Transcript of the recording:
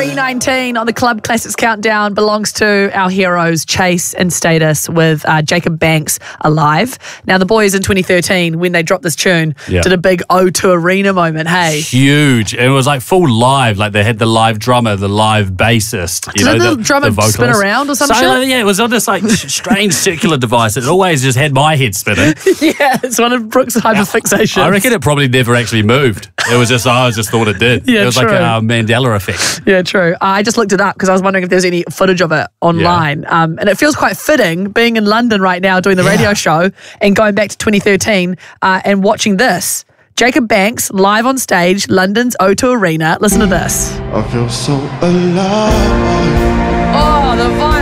3:19 on the Club Classics Countdown belongs to our heroes Chase and Status with Jacob Banks, Alive. Now, the boys in 2013, when they dropped this tune, did a big O2 Arena moment, hey? Huge. It was like full live. Like they had the live drummer, the live bassist. Did the drummer spin around or something? Yeah, it was on this like strange circular device. It always just had my head spinning. Yeah, it's one of Brooks' hyperfixations. I reckon it probably never actually moved. It was just, I just thought it did. Yeah, it was true. like a Mandela effect. Yeah, true. I just looked it up because I was wondering if there's any footage of it online. And it feels quite fitting being in London right now doing the radio show and going back to 2013 and watching this. Jacob Banks live on stage, London's O2 Arena. Listen to this. I feel so alive. Oh, the vibe.